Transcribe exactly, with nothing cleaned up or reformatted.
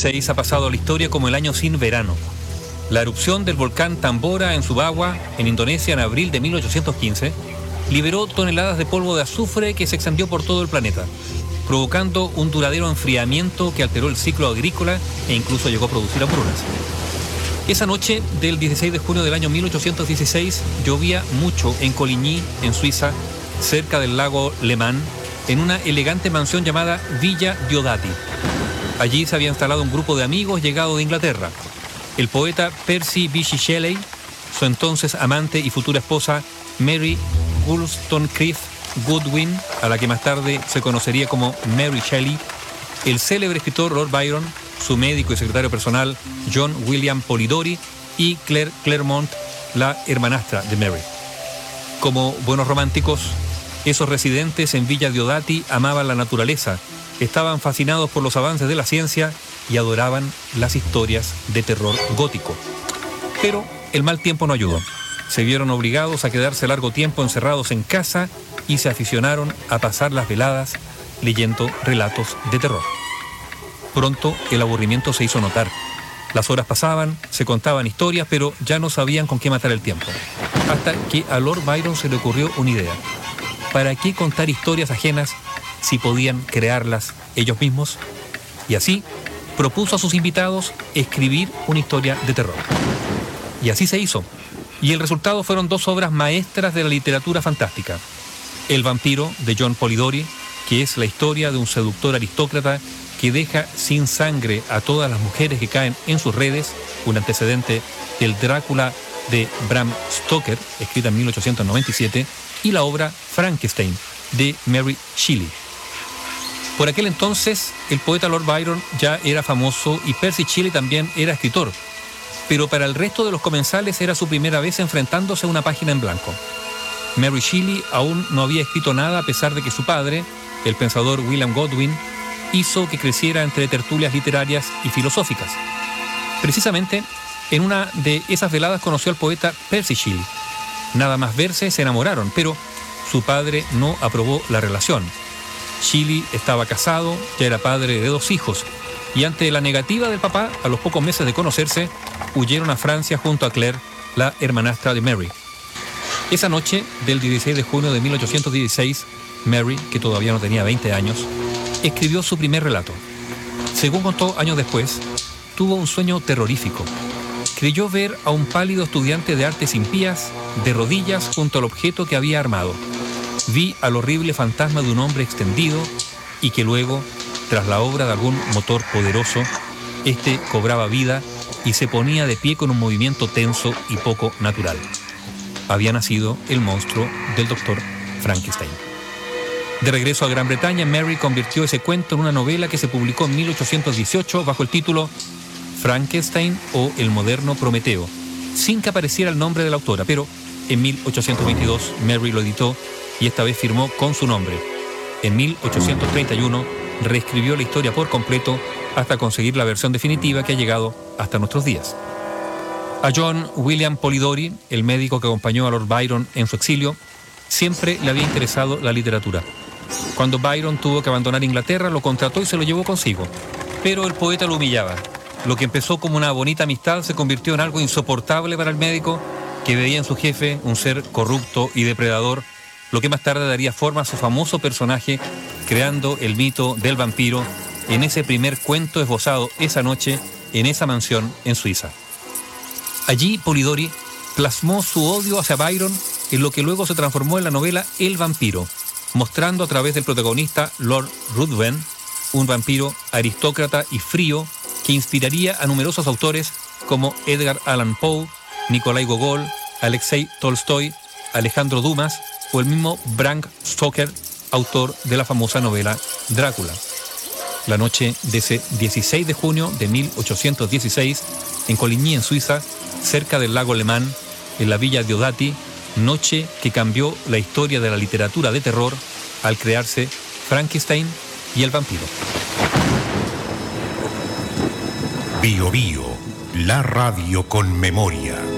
dieciséis ha pasado a la historia como el año sin verano. La erupción del volcán Tambora en Sumbawa, en Indonesia, en abril de mil ochocientos quince, liberó toneladas de polvo de azufre que se extendió por todo el planeta, provocando un duradero enfriamiento que alteró el ciclo agrícola e incluso llegó a producir hambrunas. Esa noche del dieciséis de junio del año mil ochocientos dieciséis llovía mucho en Coligny, en Suiza, cerca del lago Le Mans, en una elegante mansión llamada Villa Diodati. Allí se había instalado un grupo de amigos llegados de Inglaterra. El poeta Percy Bysshe Shelley, su entonces amante y futura esposa Mary Wollstonecraft Goodwin, a la que más tarde se conocería como Mary Shelley, el célebre escritor Lord Byron, su médico y secretario personal John William Polidori y Claire Claremont, la hermanastra de Mary. Como buenos románticos, esos residentes en Villa Diodati amaban la naturaleza, estaban fascinados por los avances de la ciencia y adoraban las historias de terror gótico. Pero el mal tiempo no ayudó. Se vieron obligados a quedarse largo tiempo encerrados en casa y se aficionaron a pasar las veladas leyendo relatos de terror. Pronto el aburrimiento se hizo notar. Las horas pasaban, se contaban historias, pero ya no sabían con qué matar el tiempo. Hasta que a Lord Byron se le ocurrió una idea. ¿Para qué contar historias ajenas si podían crearlas ellos mismos? Y así propuso a sus invitados escribir una historia de terror. Y así se hizo. Y el resultado fueron dos obras maestras de la literatura fantástica. El vampiro, de John Polidori, que es la historia de un seductor aristócrata que deja sin sangre a todas las mujeres que caen en sus redes, un antecedente del Drácula de Bram Stoker, escrita en mil ochocientos noventa y siete, y la obra Frankenstein, de Mary Shelley. Por aquel entonces, el poeta Lord Byron ya era famoso y Percy Shelley también era escritor, pero para el resto de los comensales era su primera vez enfrentándose a una página en blanco. Mary Shelley aún no había escrito nada a pesar de que su padre, el pensador William Godwin, hizo que creciera entre tertulias literarias y filosóficas. Precisamente, en una de esas veladas conoció al poeta Percy Shelley. Nada más verse, se enamoraron, pero su padre no aprobó la relación. Shelley estaba casado, ya era padre de dos hijos, y ante la negativa del papá, a los pocos meses de conocerse, huyeron a Francia junto a Claire, la hermanastra de Mary. Esa noche del dieciséis de junio de mil ochocientos dieciséis, Mary, que todavía no tenía veinte años, escribió su primer relato. Según contó años después, tuvo un sueño terrorífico. Creyó ver a un pálido estudiante de artes impías de rodillas junto al objeto que había armado. Vi al horrible fantasma de un hombre extendido y que luego, tras la obra de algún motor poderoso, este cobraba vida y se ponía de pie con un movimiento tenso y poco natural. Había nacido el monstruo del doctor Frankenstein. De regreso a Gran Bretaña, Mary convirtió ese cuento en una novela que se publicó en mil ochocientos dieciocho bajo el título Frankenstein o el moderno Prometeo, sin que apareciera el nombre de la autora, pero en mil ochocientos veintidós Mary lo editó y esta vez firmó con su nombre. En mil ochocientos treinta y uno reescribió la historia por completo hasta conseguir la versión definitiva que ha llegado hasta nuestros días. A John William Polidori, el médico que acompañó a Lord Byron en su exilio, siempre le había interesado la literatura. Cuando Byron tuvo que abandonar Inglaterra, lo contrató y se lo llevó consigo. Pero el poeta lo humillaba. Lo que empezó como una bonita amistad se convirtió en algo insoportable para el médico, que veía en su jefe un ser corrupto y depredador, lo que más tarde daría forma a su famoso personaje, creando el mito del vampiro en ese primer cuento esbozado esa noche en esa mansión en Suiza. Allí Polidori plasmó su odio hacia Byron en lo que luego se transformó en la novela El vampiro, mostrando a través del protagonista Lord Ruthven, un vampiro aristócrata y frío que inspiraría a numerosos autores como Edgar Allan Poe, Nikolai Gogol, Alexei Tolstoy, Alejandro Dumas o el mismo Bram Stoker, autor de la famosa novela Drácula. La noche de ese dieciséis de junio de mil ochocientos dieciséis, en Coligny, en Suiza, cerca del lago Le Mans, en la Villa Diodati, noche que cambió la historia de la literatura de terror al crearse Frankenstein y el vampiro. Bio Bio, la radio con memoria.